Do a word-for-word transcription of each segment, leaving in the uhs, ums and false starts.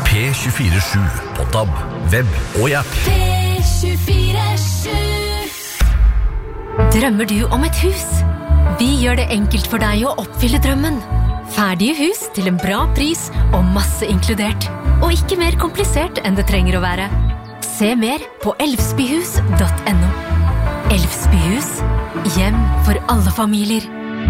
P tjuefire sju på D A B, web og i app. P tjuefire sju. Drømmer du om et hus? Vi gjør det enkelt for deg å oppfylle drømmen. Ferdige hus til en bra pris og masse inkludert. Og ikke mer komplisert enn det trenger å være. Se mer på elvsbyhus punktum no. Elvsbyhus, hjem for alle familier.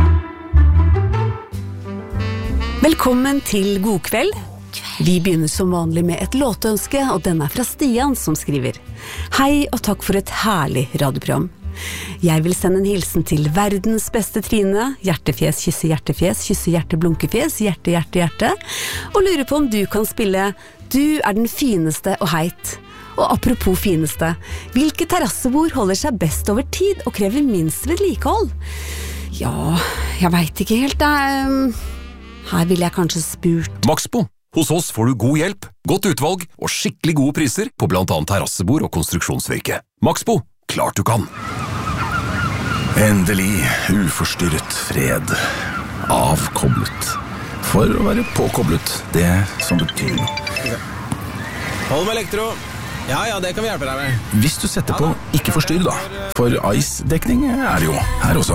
Velkommen til God kveld. Vi begynner som vanlig med et låtønske, og den er fra Stian som skriver: Hei og takk for et herlig radioprogram. Jeg vil sende en hilsen til verdens beste Trine, hjertefjes, kysse hjertefjes, kysse hjerte, blunkefjes, hjerte, hjerte, hjerte, og lurer på om du kan spille Du er den fineste og heit. Og apropos fineste, hvilke terrassebord holder seg best over tid og krever minst vedlikehold? Ja, jeg vet ikke helt, da. Her vil jeg kanskje spurt. Maxbo. Hos oss får du god hjelp, godt utvalg og skikkelig gode priser på blant annet terrassebord og konstruksjonsvirke. Maxbo. Klart du kan. Endelig uforstyrret fred. Avkoblet. For å være påkoblet, det som betyr noe. Hold med elektro. Ja, ja, det kan vi hjelpe deg med. Hvis du setter på ikke forstyrr da, for ice-dekning er det jo her også.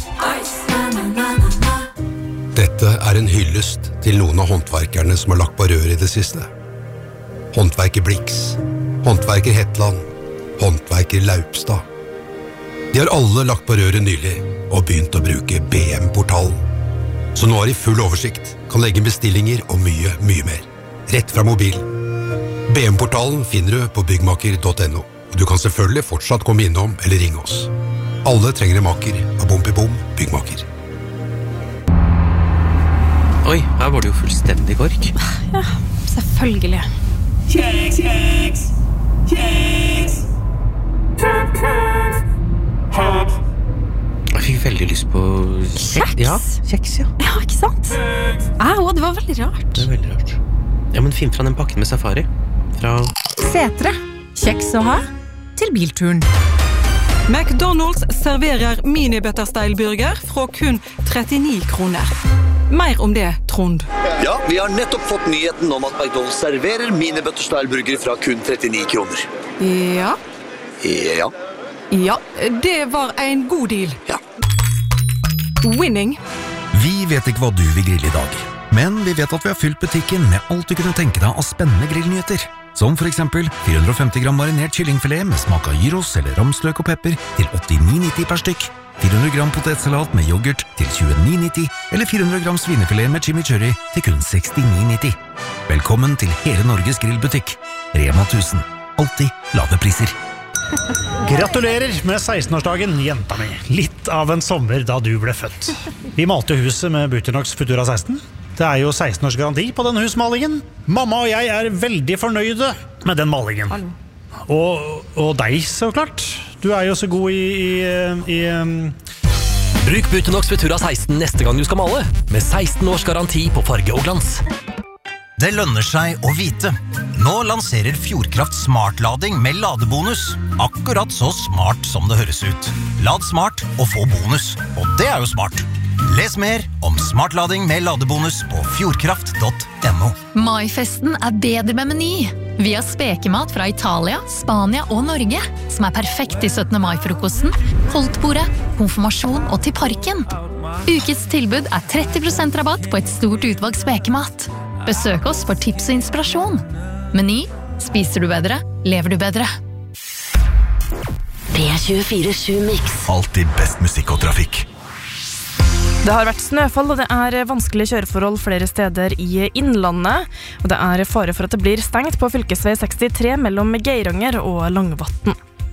Dette er en hyllest til noen av håndverkerne som har lagt på rør i det siste. Håndverker Blix, håndverker Hetland, håndverker Laupstad. De har alle lagt på røret nylig og begynt å bruke B M-portalen. Så nå har de full oversikt, kan legge bestillinger og mye, mye mer. Rett fra mobil. B M-portalen finner du på byggmaker punktum no, og du kan selvfølgelig fortsatt komme innom eller ringe oss. Alle trenger en maker av Bompibom byggmaker. Oi, her var det jo fullstendig kork. Ja, selvfølgelig. Kjeks, kjeks, kjeks. Jeg fikk veldig lyst på Kjeks? Ja, kjeks, ja. Ja, ikke sant? Au, det var veldig rart. Det er veldig rart. Ja, men finn fra den pakken med safari. Fra Setre. Kjeks å ha til bilturen. McDonald's serverer mini-butterstyle-burger fra kun trettini kroner. Mer om det, Trond. Ja, vi har nettopp fått nyheten om at McDonald's serverer mini-butterstyle-burger fra kun trettini kroner. Ja. Ja. Ja, det var en god deal. Ja. Winning. Vi vet ikke hva du vil grille i dag, men vi vet at vi har fylt butikken med alt du kunne tenke deg av spennende grillnyheter. Som for eksempel fire hundre og femti gram marinert kyllingfilet med smak av gyros eller ramsløk og pepper til åttini nitti per stykk, fire hundre gram potetsalat med yoghurt til tjueni nitti, eller fire hundre gram svinefilet med chimichurri til kun sekstini nitti. Velkommen til hele Norges grillbutikk. Rema tusen. Alltid lave priser. Gratulerer med seksten-årsdagen, jenta mi. Litt av en sommer da du ble født. Vi malte huset med Buternox Futura seksten. Det er jo seksten års garanti på denne husmalingen. Mamma og jeg er veldig fornøyde med den malingen. Og, og deg, så klart. Du er jo så god i... i, i um... Bruk Buternox Futura seksten neste gang du skal male, med seksten års garanti på farge og glans. Det lønner seg å vite. Nå lanserer Fjordkraft smartlading med ladebonus. Akkurat så smart som det høres ut. Lad smart og få bonus. Og det er jo smart. Les mer om smartlading med ladebonus på fjordkraft punktum no. Maifesten er bedre med Meny. Vi har spekemat fra Italia, Spania og Norge, som er perfekt til syttende mai-frokosten, koldtbordet, konfirmasjon og til parken. Ukets tilbud er tretti prosent rabatt på et stort utvalg spekemat. Besøk oss for tips og inspirasjon. Meny. Spiser du bedre, lever du bedre. P tjuefire sju Mix. Alltid best musikk og trafikk. Det har vært snøfall, og det er vanskelige kjøreforhold flere steder i Innlandet. Og det er fare for at det blir stengt på fylkesvei sekstitre mellom Geiranger og Langvatn.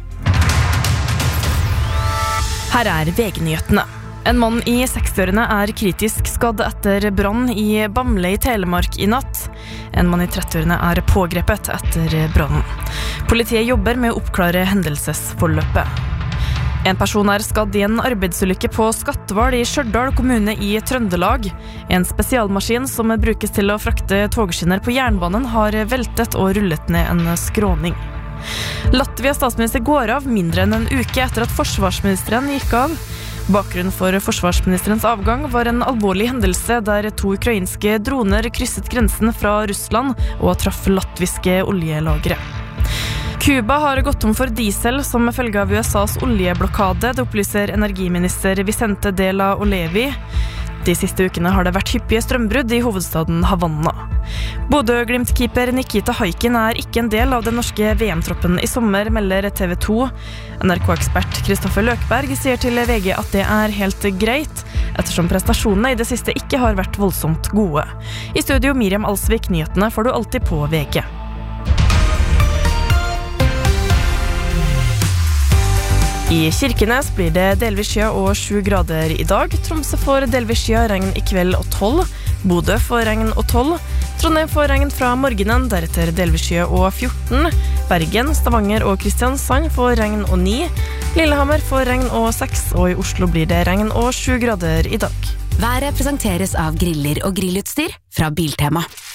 Her er V G-nyhetene. En mann i sekstiårene er kritisk skadd etter brann i Bamble i Telemark i natt. En mann i trettiårene er pågrepet etter brannen. Politiet jobber med å oppklare hendelsesforløpet. En person er skadd i en arbeidsulykke på Skatval i Stjørdal kommune i Trøndelag. En spesialmaskin som brukes til å frakte togskinner på jernbanen har veltet og rullet ned en skråning. Latvia statsminister går av mindre enn en uke etter at forsvarsministeren gikk av. Bakgrunnen for forsvarsministerens avgang var en alvorlig hendelse der to ukrainske droner krysset grensen fra Russland og traff latviske oljelagre. Kuba har gått om for diesel som følge av U S A's oljeblokade, det opplyser energiminister Vicente de la Olevi. De siste ukene har det vært hyppige strømbrudd i hovedstaden Havanna. Bodø-Glimt-keeper Nikita Haikin er ikke en del av den norske V M-troppen i sommer, melder T V to. N R K-ekspert Kristoffer Løkberg sier til V G at det er helt greit, ettersom prestasjonene i det siste ikke har vært voldsomt gode. I studio Miriam Alsvik, nyhetene får du alltid på V G. I Kirkenes blir det delvis skya og sju grader i dag. Tromsø får delvis skya, regn i kveld og tolv. Bodø får regn og tolv. Trondheim får regn fra morgenen, deretter delvis skya og fjorten. Bergen, Stavanger og Kristiansand får regn og ni. Lillehammer får regn og seks, og i Oslo blir det regn og sju grader i dag. Været presenteres av griller og grillutstyr fra Biltema.